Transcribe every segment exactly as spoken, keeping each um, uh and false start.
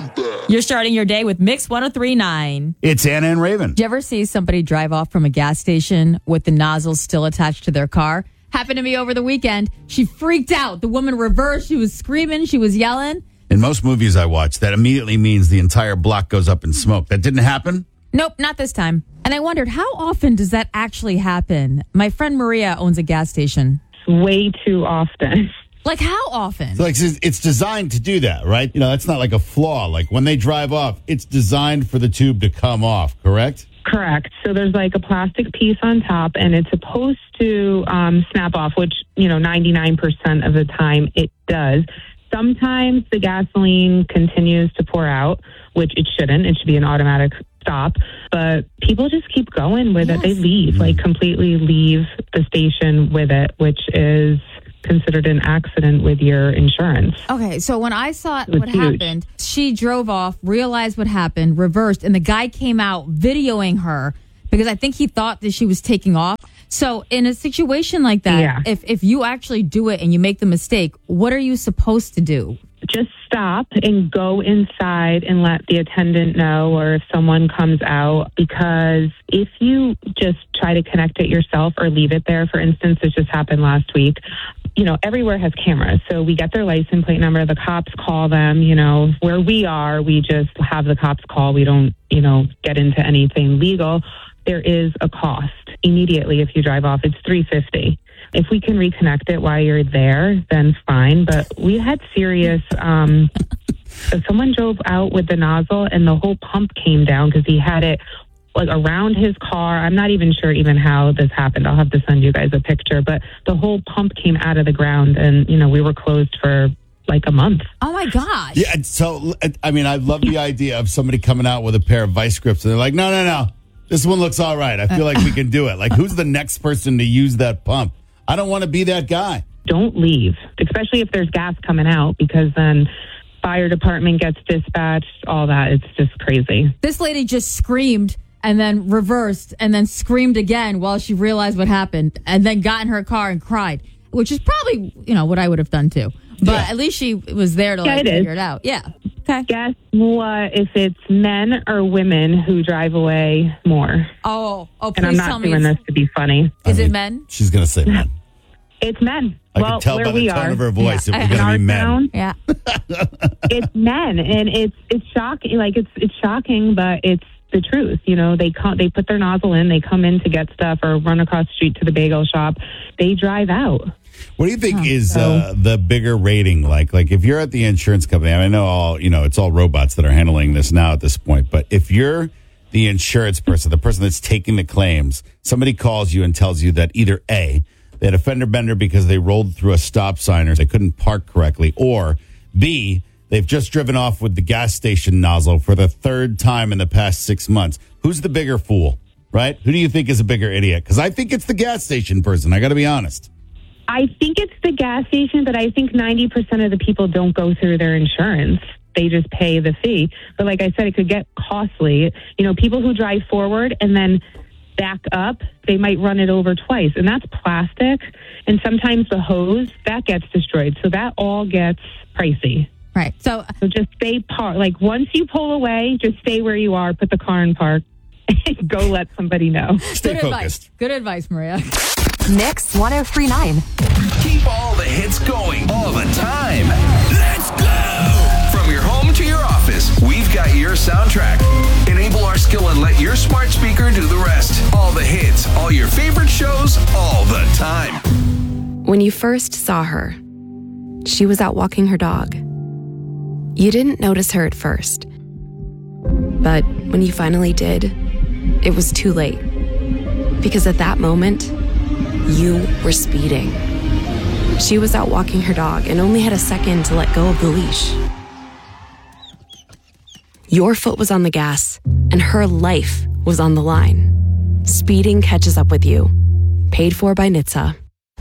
You're starting your day with Mix one oh three point nine. It's Anna and Raven. Did you ever see somebody drive off from a gas station with the nozzles still attached to their car? Happened to me over the weekend. She freaked out. The woman reversed. She was screaming. She was yelling. In most movies I watch, that immediately means the entire block goes up in smoke. That didn't happen? Nope, not this time. And I wondered, how often does that actually happen? My friend Maria owns a gas station. Way too often. Like, how often? So like it's designed to do that, right? You know, that's not like a flaw. Like when they drive off, it's designed for the tube to come off, correct? Correct. So there's like a plastic piece on top, and it's supposed to um, snap off, which, you know, ninety-nine percent of the time it does. Sometimes the gasoline continues to pour out, which it shouldn't. It should be an automatic stop. But people just keep going with Yes. it. They leave, like completely leave the station with it, which is considered an accident with your insurance. Okay, so when I saw was what huge. happened, she drove off, realized what happened, reversed, and the guy came out videoing her because I think he thought that she was taking off. So in a situation like that, Yeah. if if you actually do it and you make the mistake, what are you supposed to do? Just stop and go inside and let the attendant know, or if someone comes out, because if you just try to connect it yourself or leave it there, for instance, this just happened last week, you know, everywhere has cameras. So we get their license plate number, the cops call them, you know, where we are, we just have the cops call. We don't, you know, get into anything legal. There is a cost immediately if you drive off. It's three hundred fifty dollars. If we can reconnect it while you're there, then fine. But we had serious, um, so someone drove out with the nozzle and the whole pump came down because he had it like around his car. I'm not even sure even how this happened. I'll have to send you guys a picture. But the whole pump came out of the ground, and, you know, we were closed for like a month. Oh, my gosh. Yeah, so, I mean, I love the idea of somebody coming out with a pair of vice grips, and they're like, no, no, no, this one looks all right. I feel like we can do it. Like, who's the next person to use that pump? I don't want to be that guy. Don't leave, especially if there's gas coming out, because then fire department gets dispatched, all that. It's just crazy. This lady just screamed and then reversed and then screamed again while she realized what happened and then got in her car and cried, which is probably, you know, what I would have done too. But Yeah. at least she was there to Yeah, like it is. figure it out. Yeah. Okay. Guess what? If it's men or women who drive away more. Oh, oh, And please I'm tell not me. doing it's- this to be funny. Is I it mean, men? She's going to say men. It's men. I well, can tell where by the we tone are, of her voice Yeah. it was in going to our be men. town, Yeah. it's men, and it's it's shocking. Like it's it's shocking, but it's the truth. You know, they come, they put their nozzle in, they come in to get stuff, or run across the street to the bagel shop. They drive out. What do you think Oh, is so- uh, the bigger rating? Like, like if you're at the insurance company, I know all you know, it's all robots that are handling this now at this point. But if you're the insurance person, the person that's taking the claims, somebody calls you and tells you that either A, they had a fender bender because they rolled through a stop sign or they couldn't park correctly, or B, they've just driven off with the gas station nozzle for the third time in the past six months. Who's the bigger fool, right? Who do you think is a bigger idiot? Because I think it's the gas station person. I got to be honest. I think it's the gas station, but I think ninety percent of the people don't go through their insurance. They just pay the fee. But like I said, it could get costly. You know, people who drive forward and then back up, they might run it over twice. And that's plastic. And sometimes the hose, that gets destroyed. So that all gets pricey. Right. So So just stay park. Like once you pull away, just stay where you are. Put the car in park. Go let somebody know. Stay good focused. advice. Good advice, Maria. Mix one oh three point nine. Keep all the hits going all the time. Let's go! From your home to your office, we've got your soundtrack. Enable our skill and let your smart speaker do the rest. All the hits, all your favorite shows, all the time. When you first saw her, she was out walking her dog. You didn't notice her at first. But when you finally did, it was too late. Because at that moment, you were speeding. She was out walking her dog and only had a second to let go of the leash. Your foot was on the gas, and her life was on the line. Speeding catches up with you. Paid for by N H T S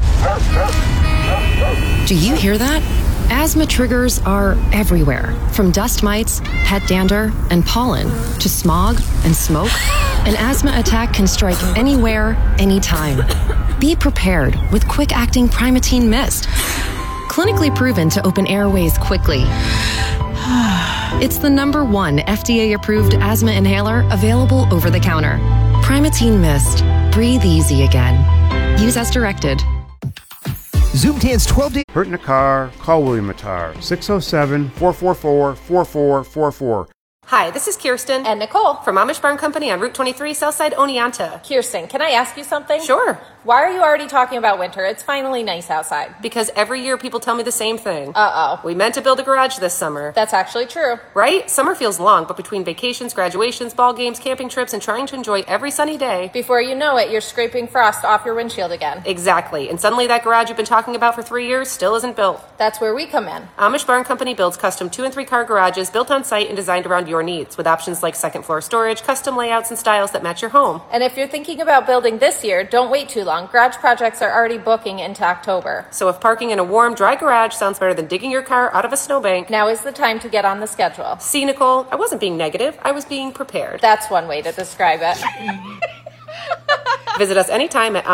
A. Do you hear that? Asthma triggers are everywhere, from dust mites, pet dander, and pollen, to smog and smoke. An asthma attack can strike anywhere, anytime. Be prepared with quick-acting Primatene Mist. Clinically proven to open airways quickly It's the number one F D A-approved asthma inhaler available over the counter. Primatene Mist. Breathe easy again. Use as directed. Zoomtan's twelve day. Hurt in a car? Call William Attar. six oh seven, four four four, four four four four. Hi, this is Kirsten and Nicole from Amish Barn Company on Route twenty-three, Southside Oneonta. Kirsten, can I ask you something? Sure. Why are you already talking about winter? It's finally nice outside. Because every year people tell me the same thing. Uh-oh. We meant to build a garage this summer. That's actually true. Right? Summer feels long, but between vacations, graduations, ball games, camping trips, and trying to enjoy every sunny day... Before you know it, you're scraping frost off your windshield again. Exactly. And suddenly that garage you've been talking about for three years still isn't built. That's where we come in. Amish Barn Company builds custom two- and three-car garages built on site and designed around your needs, with options like second-floor storage, custom layouts, and styles that match your home. And if you're thinking about building this year, don't wait too long. Garage projects are already booking into October. So if parking in a warm, dry garage sounds better than digging your car out of a snowbank, now is the time to get on the schedule. See, Nicole, I wasn't being negative. I was being prepared. That's one way to describe it. Visit us anytime at